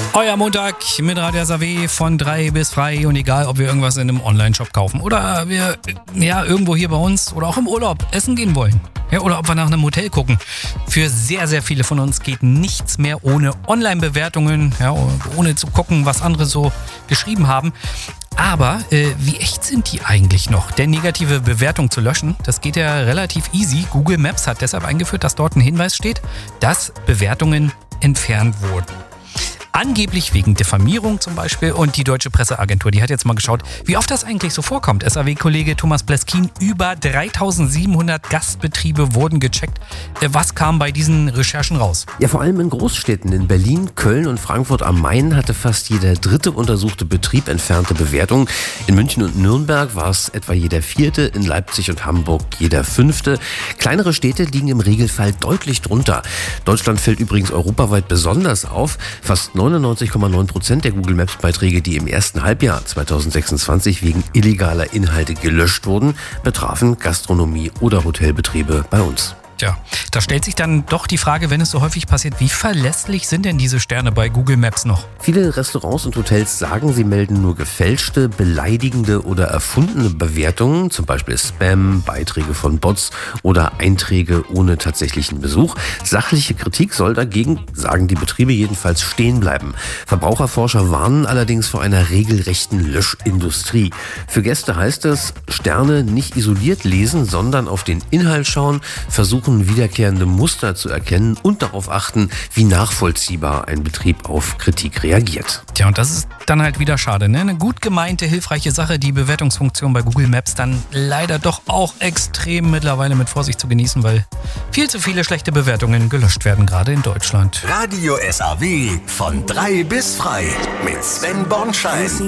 Euer Montag mit Radio SAW von 3 bis frei und egal, ob wir irgendwas in einem Online-Shop kaufen oder wir irgendwo hier bei uns oder auch im Urlaub essen gehen wollen. Ja, oder ob wir nach einem Hotel gucken. Für sehr, sehr viele von uns geht nichts mehr ohne Online-Bewertungen, ja, ohne zu gucken, was andere so geschrieben haben. Aber wie echt sind die eigentlich noch? Denn negative Bewertungen zu löschen, das geht ja relativ easy. Google Maps hat deshalb eingeführt, dass dort ein Hinweis steht, dass Bewertungen entfernt wurden. Angeblich wegen Diffamierung zum Beispiel. Und die Deutsche Presseagentur, die hat jetzt mal geschaut, wie oft das eigentlich so vorkommt. SAW-Kollege Thomas Bleskin, über 3700 Gastbetriebe wurden gecheckt. Was kam bei diesen Recherchen raus? Ja, vor allem in Großstädten. In Berlin, Köln und Frankfurt am Main hatte fast jeder dritte untersuchte Betrieb entfernte Bewertungen. In München und Nürnberg war es etwa jeder vierte, in Leipzig und Hamburg jeder fünfte. Kleinere Städte liegen im Regelfall deutlich drunter. Deutschland fällt übrigens europaweit besonders auf. Fast 99,9% der Google Maps Beiträge, die im ersten Halbjahr 2026 wegen illegaler Inhalte gelöscht wurden, betrafen Gastronomie- oder Hotelbetriebe bei uns. Tja, da stellt sich dann doch die Frage, wenn es so häufig passiert, wie verlässlich sind denn diese Sterne bei Google Maps noch? Viele Restaurants und Hotels sagen, sie melden nur gefälschte, beleidigende oder erfundene Bewertungen, zum Beispiel Spam, Beiträge von Bots oder Einträge ohne tatsächlichen Besuch. Sachliche Kritik soll dagegen, sagen die Betriebe jedenfalls, stehen bleiben. Verbraucherforscher warnen allerdings vor einer regelrechten Löschindustrie. Für Gäste heißt es, Sterne nicht isoliert lesen, sondern auf den Inhalt schauen, versuchen wiederkehrende Muster zu erkennen und darauf achten, wie nachvollziehbar ein Betrieb auf Kritik reagiert. Tja, und das ist dann halt wieder schade, ne? Eine gut gemeinte, hilfreiche Sache, die Bewertungsfunktion bei Google Maps dann leider doch auch extrem mittlerweile mit Vorsicht zu genießen, weil viel zu viele schlechte Bewertungen gelöscht werden, gerade in Deutschland. Radio SAW von 3 bis frei mit Sven Bornschein.